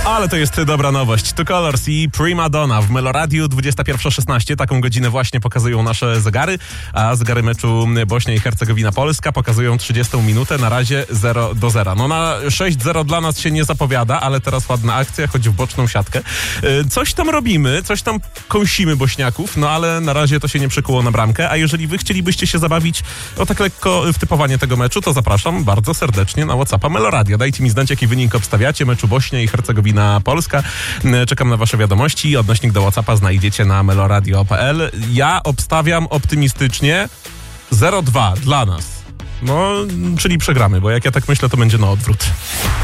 Ale to jest dobra nowość. Two Colors i Prima Donna w Meloradiu 21:16. Taką godzinę właśnie pokazują nasze zegary, a zegary meczu Bośnia i Hercegowina-Polska pokazują 30 minutę, na razie 0-0. No na 6-0 dla nas się nie zapowiada, ale teraz ładna akcja, chodzi w boczną siatkę. Coś tam robimy, coś tam kąsimy bośniaków, no ale na razie to się nie przekuło na bramkę, a jeżeli wy chcielibyście się zabawić o tak lekko w typowanie tego meczu, to zapraszam bardzo serdecznie na WhatsAppa Meloradia. Dajcie mi znać, jaki wynik obstawiacie meczu Bośnia i Hercegowina-Polska. Czekam na wasze wiadomości. Odnośnik do WhatsAppa znajdziecie na meloradio.pl. Ja obstawiam optymistycznie 0-2 dla nas. No, czyli przegramy, bo jak ja tak myślę, to będzie na odwrót.